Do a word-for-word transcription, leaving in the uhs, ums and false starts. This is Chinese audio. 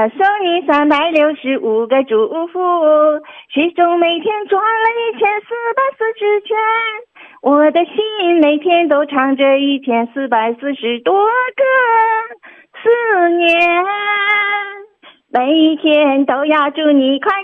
送你三百六十五个祝福，其中每天转了一千四百四十圈，我的心每天都唱着一千四百四十多个思念，每一天都要祝你快